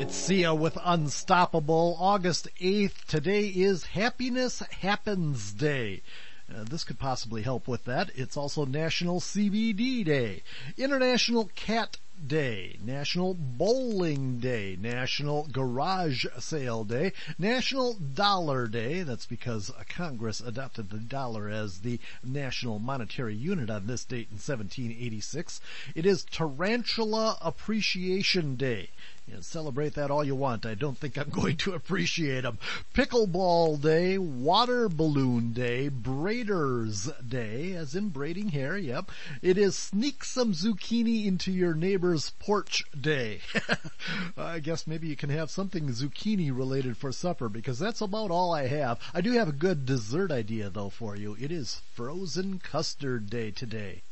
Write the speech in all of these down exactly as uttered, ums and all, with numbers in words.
It's Sia with Unstoppable. August eighth. Today is Happiness Happens Day. Uh, this could possibly help with that. It's also National C B D Day, International Cat Day, National Bowling Day, National Garage Sale Day, National Dollar Day. That's because Congress adopted the dollar as the national monetary unit on this date in seventeen eighty-six. It is Tarantula Appreciation Day. You know, celebrate that all you want. I don't think I'm going to appreciate them. Pickleball Day, Water Balloon Day, Braiders Day, as in braiding hair, yep. It is Sneak Some Zucchini Into Your Neighbor's Porch Day. I guess maybe you can have something zucchini related for supper, because that's about all I have. I do have a good dessert idea, though, for you. It is Frozen Custard Day today.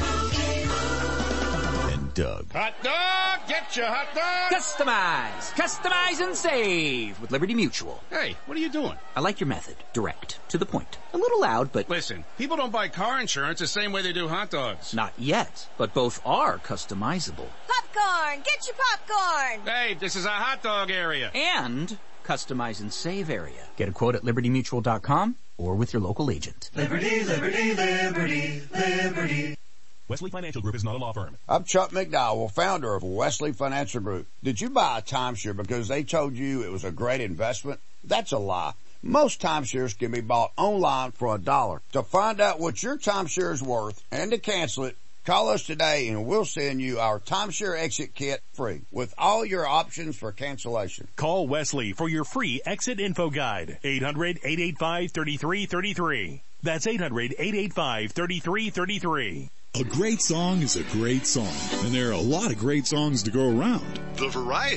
And Doug. Hot dog! Get your hot dog! Customize! Customize and save with Liberty Mutual. Hey, what are you doing? I like your method. Direct. To the point. A little loud, but... Listen, people don't buy car insurance the same way they do hot dogs. Not yet, but both are customizable. Popcorn! Get your popcorn! Hey, this is a hot dog area. And customize and save area. Get a quote at liberty mutual dot com or with your local agent. Liberty, liberty, liberty, liberty. Wesley Financial Group is not a law firm. I'm Chuck McDowell, founder of Wesley Financial Group. Did you buy a timeshare because they told you it was a great investment? That's a lie. Most timeshares can be bought online for a dollar. To find out what your timeshare is worth and to cancel it, call us today and we'll send you our timeshare exit kit free with all your options for cancellation. Call Wesley for your free exit info guide. eight hundred, eight eight five, three three three three. That's eight hundred, eight eight five, three three three three. A great song is a great song, and there are a lot of great songs to go around. The variety